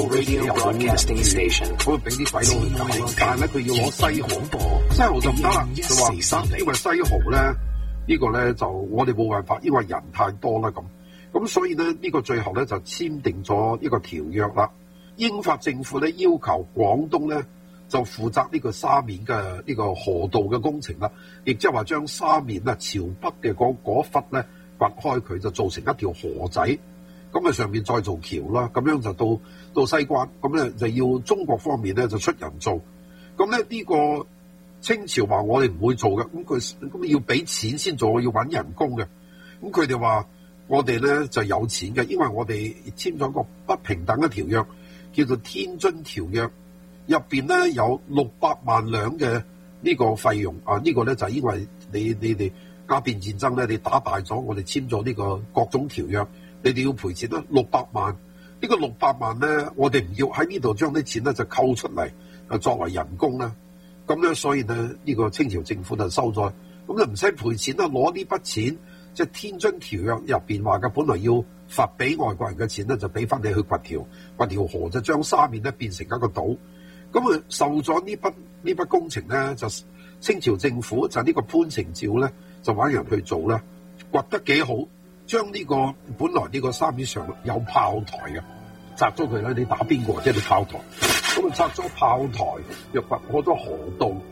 Radio Broadcasting Station， 可以俾啲鬼佬去睇，但係咧佢要攞西蠔，西蠔就唔得啦，就話因為西蠔咧呢個咧就我哋冇辦法，因為人太多啦咁所以咧呢個最後咧就簽訂咗一個條約啦。英法政府咧要求廣東咧就負責呢個沙面嘅呢個河道嘅工程啦，亦即係話將沙面啊朝北嘅嗰忽咧掘開佢，就造成一條河仔。咁啊上面再做橋啦，咁樣就到西關，咁咧就要中國方面咧就出人做。咁咧呢個清朝話我哋唔會做嘅，咁要俾錢先做，要揾人工嘅。咁佢哋話我哋咧就有錢嘅，因為我哋簽咗個不平等嘅條約，叫做天津條約，入邊咧有600萬兩嘅呢個費用啊！呢個咧就係因為你哋鴉片戰爭咧，你打敗咗，我哋簽咗呢個各種條約。你哋要賠錢啦，600萬。呢個600萬咧，我哋唔要喺呢度將啲錢咧就扣出嚟，作為人工啦。咁咧，所以咧呢個清朝政府就收咗，咁就唔使賠錢啦，攞呢筆錢，即係天津條約入邊話嘅，本來要罰俾外國人嘅錢咧，就俾翻你去掘條河，就將沙面咧變成一個島。咁啊，受咗呢筆工程咧，就清朝政府就呢個潘承照咧，就揾人去做咧，掘得幾好。將呢個本來呢個沙面上有炮台嘅拆咗佢啦，你打邊個即係你炮台，咁啊拆咗炮台，又掘好多河道，